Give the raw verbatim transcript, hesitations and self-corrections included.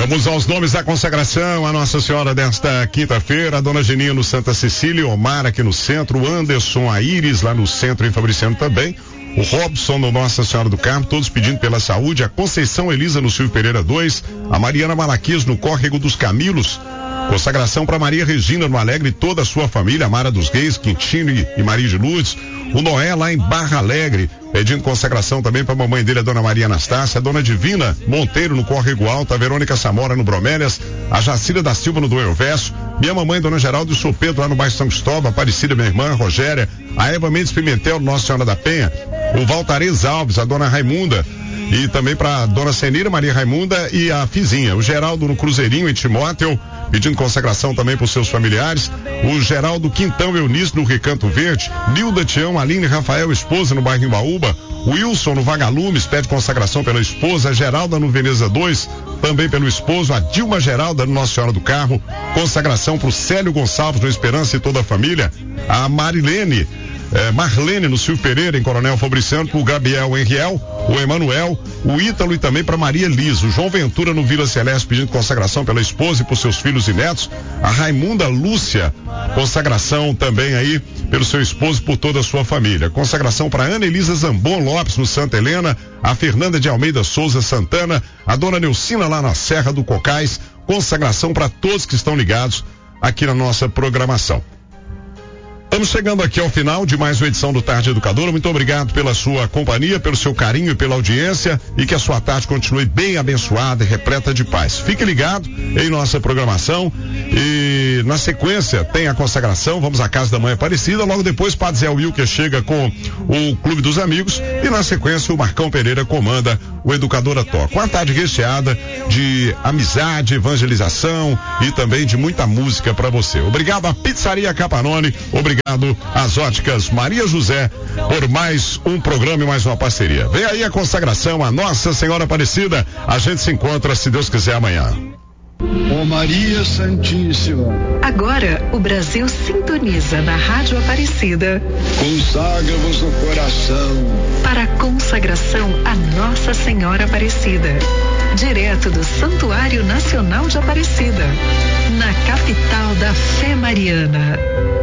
Vamos aos nomes da consagração, a Nossa Senhora desta quinta-feira, a Dona Geninha no Santa Cecília, Omar aqui no centro, o Anderson, a Iris lá no centro em Fabriciano também, o Robson no Nossa Senhora do Carmo, todos pedindo pela saúde, a Conceição Elisa no Silvio Pereira dois, a Mariana Malaquias no Córrego dos Camilos, consagração para Maria Regina no Alegre e toda a sua família, Mara dos Reis, Quintino e Maria de Lourdes, o Noé lá em Barra Alegre, pedindo consagração também para a mamãe dele, a Dona Maria Anastácia, a Dona Divina Monteiro no Córrego Alto, a Verônica Samora no Bromélias, a Jacira da Silva no do Elvésio, minha mamãe, Dona Geraldo e o Sou Pedro lá no bairro São Cristóvão, a Aparecida, minha irmã, a Rogéria, a Eva Mendes Pimentel, Nossa Senhora da Penha, o Valtarez Alves, a Dona Raimunda, e também para Dona Senira, Maria Raimunda e a Fizinha, o Geraldo no Cruzeirinho em Timóteo, pedindo consagração também para os seus familiares, o Geraldo Quintão Eunice no Recanto Verde, Nilda Tião, Aline Rafael, esposa no bairro Imbaúba, Wilson no Vagalumes, pede consagração pela esposa, a Geralda no Veneza dois, também pelo esposo, a Dilma Geralda no Nossa Senhora do Carmo, consagração para o Célio Gonçalves no Esperança e toda a família, a Marilene, É, Marlene no Silvio Pereira, em Coronel Fabriciano, o Gabriel Henriel, o Emanuel, o Ítalo e também para Maria Liz, o João Ventura no Vila Celeste pedindo consagração pela esposa e por seus filhos e netos, a Raimunda Lúcia, consagração também aí pelo seu esposo e por toda a sua família, consagração para Ana Elisa Zambon Lopes no Santa Helena, a Fernanda de Almeida Souza Santana, a Dona Neucina lá na Serra do Cocais, consagração para todos que estão ligados aqui na nossa programação. Estamos chegando aqui ao final de mais uma edição do Tarde Educadora. Muito obrigado pela sua companhia, pelo seu carinho e pela audiência, e que a sua tarde continue bem abençoada e repleta de paz. Fique ligado em nossa programação e na sequência tem a consagração, vamos à Casa da Mãe Aparecida, logo depois Padre Zé Wilker chega com o Clube dos Amigos e na sequência o Marcão Pereira comanda o Educadora Toca. Uma tarde recheada de amizade, evangelização e também de muita música para você. Obrigado à Pizzaria Capanone, obrigado às Óticas Maria José por mais um programa e mais uma parceria. Vem aí a consagração a Nossa Senhora Aparecida. A gente se encontra, se Deus quiser, amanhã. Ó Maria Santíssima. Agora o Brasil sintoniza na Rádio Aparecida. Consagra-vos o coração para a consagração a Nossa Senhora Aparecida. Direto do Santuário Nacional de Aparecida, na capital da Fé Mariana.